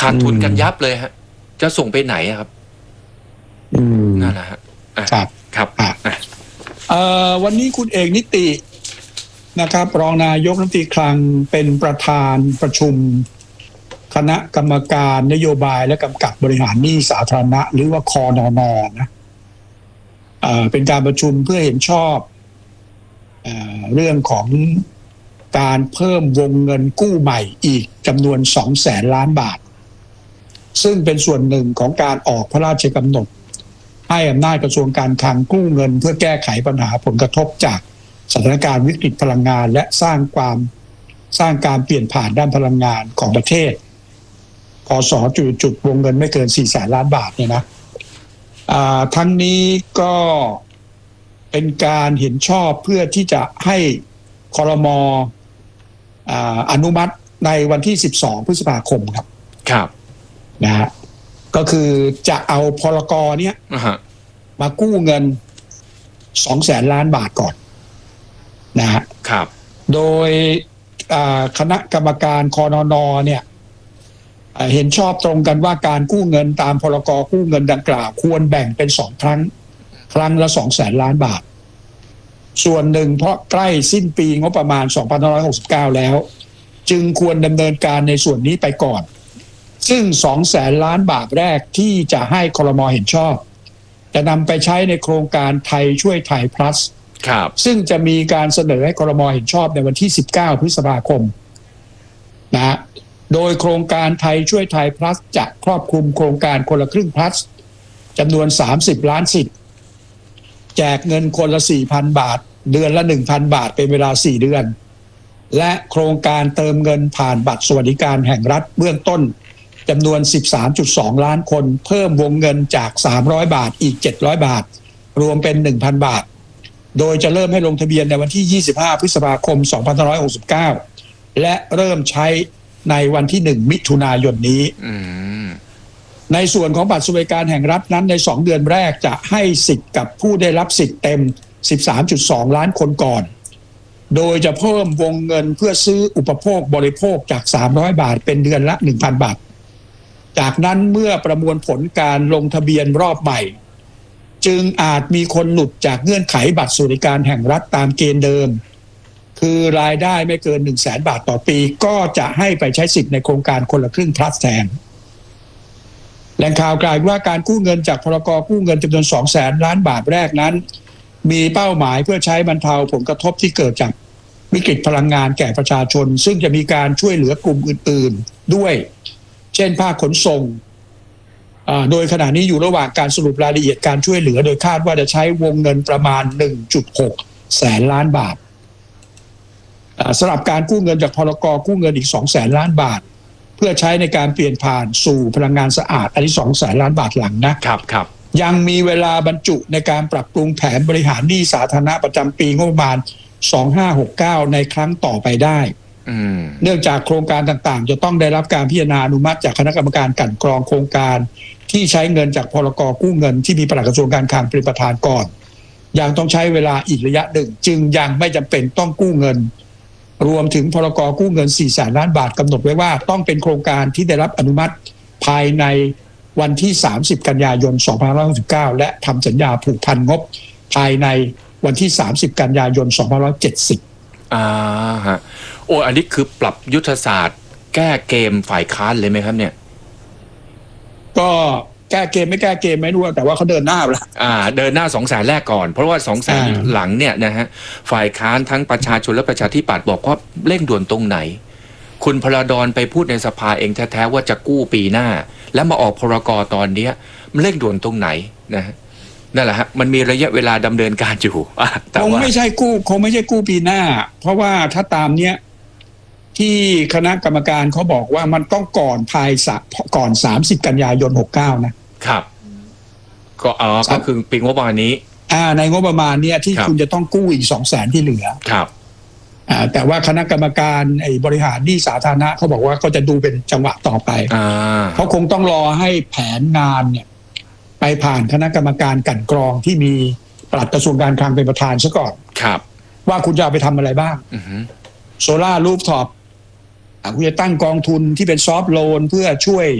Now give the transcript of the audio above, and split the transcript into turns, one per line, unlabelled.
ขาดทุนกันยับเลยฮะจะส่งไปไหนครับนั่นแหละฮะ
ครับ
ครับ
วันนี้คุณเอกนิตินะครับรองนายกรัฐมนตรีคลังเป็นประธานประชุมคณะกรรมการนโยบายและกำกับบริหารหนี้สาธารณะหรือว่าคนน.นะเป็นการประชุมเพื่อเห็นชอบเรื่องของการเพิ่มวงเงินกู้ใหม่อีกจำนวน 200,000 ล้านบาทซึ่งเป็นส่วนหนึ่งของการออกพระราชกำหนดให้อำนาจกระทรวงการคลังกู้เงินเพื่อแก้ไขปัญหาผลกระทบจากสถานการณ์วิกฤตพลังงานและสร้างการเปลี่ยนผ่านด้านพลังงานของประเทศพศ.วงเงินไม่เกิน 400,000 ล้านบาทเนี่ยนะทั้งนี้ก็เป็นการเห็นชอบเพื่อที่จะให้ครม.อนุมัติในวันที่12 พฤษภาคมครับ
ครับ
นะฮะก็คือจะเอาพรก.เนี้ยมากู้เงิน 200,000 ล้านบาทก่อนนะฮะ
ครับ
โดยคณะกรรมการคนน.เนี่ยเห็นชอบตรงกันว่าการกู้เงินตามพรก.กู้เงินดังกล่าวควรแบ่งเป็น2 ครั้งละ 200,000 ล้านบาทส่วนหนึ่งเพราะใกล้สิ้นปีงบประมาณ 2569 แล้วจึงควรดำเนินการในส่วนนี้ไปก่อนซึ่ง 200,000 ล้านบาทแรกที่จะให้ครม.เห็นชอบจะนำไปใช้ในโครงการไทยช่วยไทย plus ซึ่งจะมีการเสนอให้ครม.เห็นชอบในวันที่19 พฤษภาคมนะโดยโครงการไทยช่วยไทย plus จะครอบคลุมโครงการคนละครึ่ง plus จำนวน30 ล้านสิทธิ์แจกเงินคนละ 4,000 บาทเดือนละ 1,000 บาทเป็นเวลา4 เดือนและโครงการเติมเงินผ่านบัตรสวัสดิการแห่งรัฐเบื้องต้นจำนวน 13.2 ล้านคนเพิ่มวงเงินจาก300 บาทอีก700 บาทรวมเป็น 1,000 บาทโดยจะเริ่มให้ลงทะเบียนในวันที่25 พฤษภาคม 2569และเริ่มใช้ในวันที่1 มิถุนายนนี้ในส่วนของบัตรสวัสดิการแห่งรัฐนั้นใน2 เดือนแรกจะให้สิทธิ์กับผู้ได้รับสิทธิ์เต็ม 13.2 ล้านคนก่อนโดยจะเพิ่มวงเงินเพื่อซื้ออุปโภคบริโภคจาก300 บาทเป็นเดือนละ 1,000 บาทจากนั้นเมื่อประมวลผลการลงทะเบียนรอบใหม่จึงอาจมีคนหลุดจากเงื่อนไขบัตรสวัสดิการแห่งรัฐตามเกณฑ์เดิมคือรายได้ไม่เกิน 100,000 บาทต่อปีก็จะให้ไปใช้สิทธิ์ในโครงการคนละครึ่ง plus แทนแหล่งข่าวกล่าวว่าการกู้เงินจากพรก.กู้เงินจำนวน 200,000 ล้านบาทแรกนั้นมีเป้าหมายเพื่อใช้บรรเทาผลกระทบที่เกิดจากวิกฤตพลังงานแก่ประชาชนซึ่งจะมีการช่วยเหลือกลุ่มอื่นๆด้วยเช่นภาคขนส่งโดยขณะนี้อยู่ระหว่างการสรุปรายละเอียดการช่วยเหลือโดยคาดว่าจะใช้วงเงินประมาณ 1.6 แสนล้านบาทสำหรับการกู้เงินจากพรก.กู้เงินอีก 200,000 ล้านบาทเพื่อใช้ในการเปลี่ยนผ่านสู่พลังงานสะอาดอันนี้ 200,000 ล้านบาทหลังนะครับยังมีเวลาบรรจุในการปรับปรุงแผนบริหารหนี้สาธารณะประจำปีงบประมาณ 2569ในครั้งต่อไปได้เนื่องจากโครงการต่างๆจะต้องได้รับการพิจารณาอนุมัติจากคณะกรรมการกลั่นกรองโครงการที่ใช้เงินจากพรก.กู้เงินที่มีปลัดกระทรวงการคลังเป็นประธานก่อนยังต้องใช้เวลาอีกระยะหนึ่งจึงยังไม่จำเป็นต้องกู้เงินรวมถึงพรก.กู้เงิน 400,000 ล้านบาทกำหนดไว้ว่าต้องเป็นโครงการที่ได้รับอนุมัติภายในวันที่30 กันยายน 2569และทำสัญญาผูกพันงบภายในวันที่30 กันยายน 2570
ฮะโอ้อันนี้คือปรับยุทธศาสตร์แก้เกมฝ่ายค้านเลยไหมครับเนี่ย
ก็แก้เกมไม่แก้เกมไม่รู้แต่ว่าเขาเดินหน้าแล้ว
เดินหน้า 200,000 แรกก่อนเพราะว่า 200,000 หลังเนี่ยนะฮะฝ่ายค้านทั้งประชาชนและประชาธิปัตย์บอกว่าเร่งด่วนตรงไหนคุณพลดรไปพูดในสภาเองแท้ๆว่าจะกู้ปีหน้าแล้วมาออกพรก.ตอนนี้มันเร่งด่วนตรงไหนนะนั่นแหละฮะมันมีระยะเวลาดำเนินการอยู่
คงไม่ใช่กู้ปีหน้าเพราะว่าถ้าตามเนี้ยที่คณะกรรมการเขาบอกว่ามันต้องก่อน30 กันยายน 69นะครับ
ก็คือปีงบประมาณนี้
ในงบประมาณเนี้ยที่คุณจะต้องกู้อีก 200,000 ที่เหลือ
ครับ
แต่ว่าคณะกรรมการบริหารหนี้สาธารณะเขาบอกว่าก็จะดูเป็นจังหวะต่อไปเขาคงต้องรอให้แผนงานเนี่ยไปผ่านคณะกรรมการกลั่นกรองที่มีปลัดกระทรวงการคลังเป็นประธานซะก่อนว่าคุณจะเอาไปทำอะไรบ้างโซล่ารูฟท็อปคุณจะตั้งกองทุนที่เป็นซอฟท์โลนเพื่อช่วย